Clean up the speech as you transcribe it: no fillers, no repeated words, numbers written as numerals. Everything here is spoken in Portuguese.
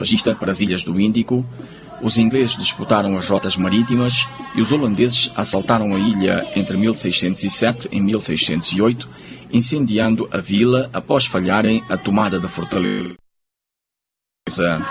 regista para as ilhas do Índico. Os ingleses disputaram as rotas marítimas e os holandeses assaltaram a ilha entre 1607 e 1608, incendiando a vila após falharem a tomada da fortaleza.